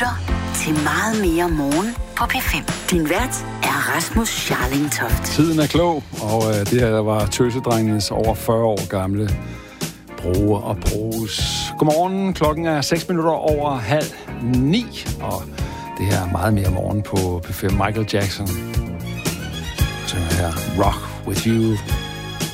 lytter til Meget mere morgen på P5. Din vært er Rasmus Scharling-Toft. Tiden er klog, og det her var Tøsedrengenes over 40 år gamle Broge og Broges. Godmorgen, klokken er 6 minutter over 8:30, og det her er Meget mere morgen på P5. Michael Jackson synger her Rock With You.